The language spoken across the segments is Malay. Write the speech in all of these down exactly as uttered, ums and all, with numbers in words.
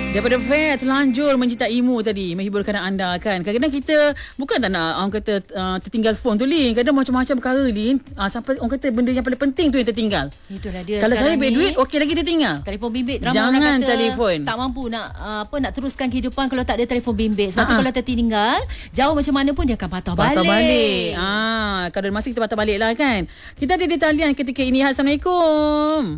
Daripada Fair terlanjur mencintaimu tadi, menghiburkan anda kan. Kadang-kadang kita bukan tak nak orang kata uh, tertinggal phone tu Lin. Kadang macam-macam perkara Lin, uh, sampai orang kata benda yang paling penting tu yang tertinggal. Itulah dia. Kalau saya ambil ni, duit, okey lagi tertinggal. Telefon bimbit, ramai Jangan orang kata telefon. tak mampu nak uh, apa nak teruskan kehidupan kalau tak ada telefon bimbit. Sebab Ha-ha. tu kalau tertinggal, jauh macam mana pun dia akan patah balik. Patah balik. Ah, kalau ada masa kita patah balik lah kan. Kita ada di talian ketika ini. Assalamualaikum.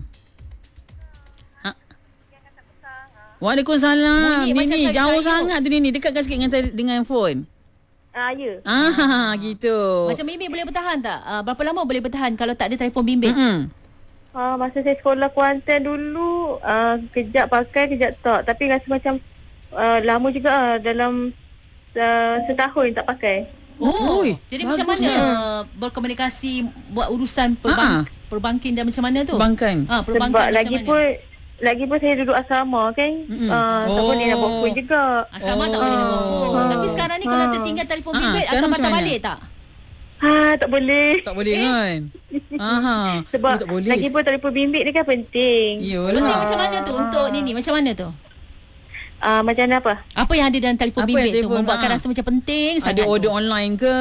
Waalaikumsalam. Bunyi macam Nini, jauh sayur-sayur. sangat tu Nini. Dekatkan sikit dengan dengan phone. Ah, ya. Ah, gitu. Macam Mimi boleh bertahan tak? Uh, berapa lama boleh bertahan kalau tak ada telefon bimbit? Mm-mm. Ah, masa saya sekolah Kuantan dulu, ah, kejap pakai, kejap tak. Tapi rasa macam ah, lama juga ah, dalam ah, setahun tak pakai. Oh, Ui, jadi macam bagus mana ya. uh, berkomunikasi buat urusan perbank, Ha-ha. perbankin dan macam mana tu? Perbankan. Ah, perbankan Sebab macam lagi mana? pun lagi pun saya duduk asrama kan. Mm-mm. Ah, tak Oh. boleh nak buat phone juga. Asrama Oh. tak boleh nak buat phone. Ah. Tapi sekarang ni kalau Ah. tertinggal telefon Ah, bimbit sekarang akan macam patah mana? balik tak? Ha, tak boleh. Tak boleh kan? Aha. Sebab Oh, tak boleh. lagi pun telefon bimbit ni kan penting. Yolah. Penting macam mana tu untuk Nini? Macam mana tu? Ah, macam mana apa? Apa yang ada dalam telefon Apa bimbit yang tu telefon, membuatkan ah. rasa macam penting Ada sangat order tu? online ke?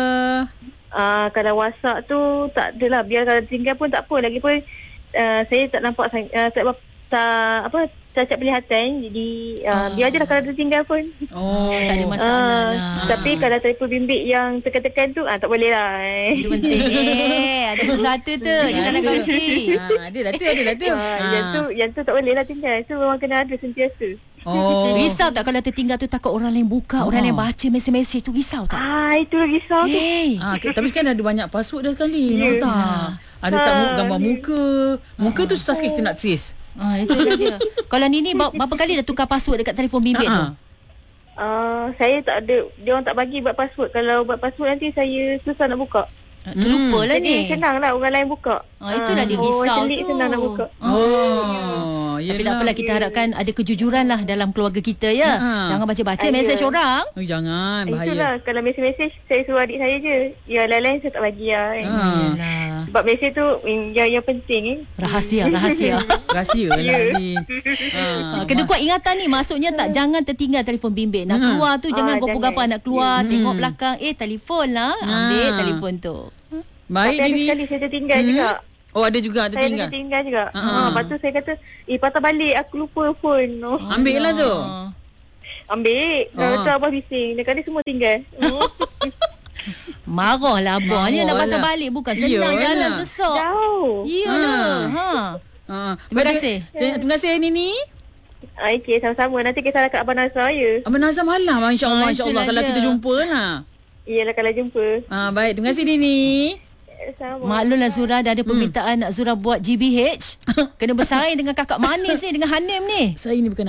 Ah, kalau WhatsApp tu tak adalah. Biar kalau tinggal pun tak apa. Lagipun uh, saya tak nampak uh, tak, tak apa cacat penglihatan. Jadi uh, Ah. biar je lah kalau tertinggal pun. Oh. Tak ada masalah Ah, lah. Tapi kalau telefon bimbit yang tekan-tekan tu ah, tak boleh lah. Itu penting. Eh, ada sesuatu tu kita nak kongsi. Ha, ada lah tu, ada lah tu. Ah, yang tu yang tu tak boleh lah tinggal. Tu memang kena ada sentiasa. Oh. Risau tak kalau tertinggal tu takut orang lain buka, Oh. orang lain baca mesej-mesej tu, risau tak? Ah, itu risau tu. Hey. Ah, ke- tapi sekarang ada banyak password dah sekali. Ya. Nampak tak? Ada tak mu- gambar Ah, muka. Muka tu susah sikit kita nak trace. Ah, itu dah dia. Kalau Nini ba- berapa kali dah tukar password dekat telefon bimbit tu? Ah, Ah, saya tak ada, dia orang tak bagi buat password. Kalau buat password nanti saya susah nak buka. Ah, terlupa lah Jadi ni. senang lah orang lain buka. Ah, itulah dia risau orang celik tu. senang nak buka. Oh, Tapi tak apalah, kita harapkan ada kejujuran lah dalam keluarga kita ya. Ha. Jangan baca-baca Ah, mesej ya. orang. Oh, jangan, bahaya. Itulah, kalau mesej-mesej saya suruh adik saya je. Yang lain-lain saya tak bagi lah. Kan. Ah. Yalah. Sebab mesej tu mm, yang, yang penting eh. Rahsia, rahsia. Rahsia lah ni. Ha, kena kuat ingatan ni. Maksudnya tak, jangan tertinggal telefon bimbit. Nak Hmm. keluar tu jangan Ah, gopo-gapa jangan. nak keluar, Hmm. tengok belakang, eh telefon lah, ambil Ah. telefon tu. Baik Tapi ada Nini. sekali saya tertinggal Hmm. juga. Oh, ada juga Saya ada tertinggal. tertinggal juga. Ah. Ha, lepas tu saya kata, eh patah balik aku lupa phone. Oh. Ambil lah tu. Ah. Ambil. Kalau Ah. tu abah bising. Dia kata semua tinggal. Oh. Marahlah abahnya nak Marah patah lah. balik. Bukan senang Iyalah. jalan sesak. Jauh. Iyalah. Ha. Ah, Terima baik, kasih. ter- Terima kasih Nini. Ah, okay, sama-sama. Nanti kita kat Abang Nazar ya. Abang Nazam malam. InsyaAllah, Ah, insyaAllah. itulah Kalau dia. kita jumpa lah. Iyalah kalau jumpa. Ah, baik, terima kasih Nini. Sama. Maklumlah Zura dah ada permintaan nak Zura buat G B H. Kena bersaing dengan kakak manis ni, dengan Hanim ni. Saya ni bukan